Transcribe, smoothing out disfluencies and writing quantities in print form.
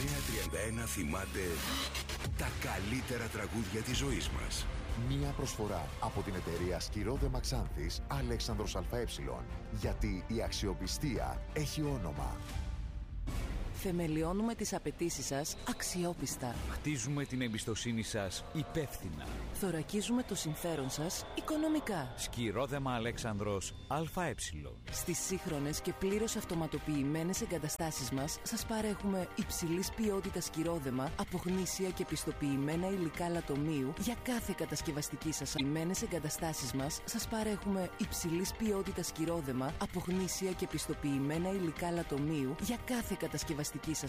931 θυμάται τα καλύτερα τραγούδια της ζωής μας. Μία προσφορά από την εταιρεία Σκυρόδεμα Ξάνθης Αλέξανδρος ΑΕ. Γιατί η αξιοπιστία έχει όνομα. Θεμελιώνουμε τις απαιτήσεις σας αξιόπιστα. Χτίζουμε την εμπιστοσύνη σας υπεύθυνα. Θωρακίζουμε το συμφέρον σας οικονομικά. Σκυρόδεμα Αλέξανδρος ΑΕ. Στις σύγχρονες και πλήρως αυτοματοποιημένες εγκαταστάσεις μας σας παρέχουμε υψηλής ποιότητας σκυρόδεμα από γνήσια και πιστοποιημένα υλικά λατομείου για κάθε κατασκευαστική σας. Στις εγκαταστάσεις μας σας παρέχουμε υψηλής ποιότητας σκυρόδεμα από γνήσια και πιστοποιημένα υλικά λατομείου για κάθε κατασκευαστική σας